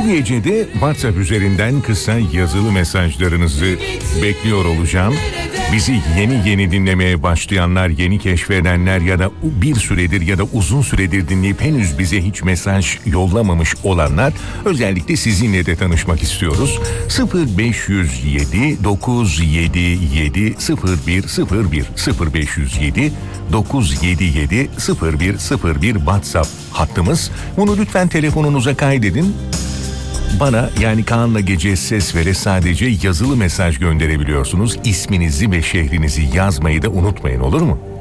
Bu gece de WhatsApp üzerinden kısa yazılı mesajlarınızı bekliyor olacağım. Bizi yeni dinlemeye başlayanlar, yeni keşfedenler ya da bir süredir ya da uzun süredir dinleyip henüz bize hiç mesaj yollamamış olanlar, özellikle sizinle de tanışmak istiyoruz. 0507 977 0101 0507 977 0101 WhatsApp hattımız. Bunu lütfen telefonunuza kaydedin. Bana, yani Kaan'la Gece Sesver'e sadece yazılı mesaj gönderebiliyorsunuz. İsminizi ve şehrinizi yazmayı da unutmayın, olur mu?